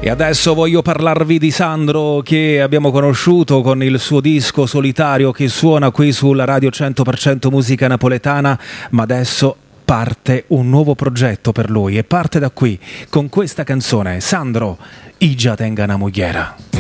E adesso voglio parlarvi di Sandro, che abbiamo conosciuto con il suo disco solitario che suona qui sulla Radio 100% Musica Napoletana, ma adesso parte un nuovo progetto per lui e parte da qui con questa canzone. Sandro, Igia tenga una mogliera.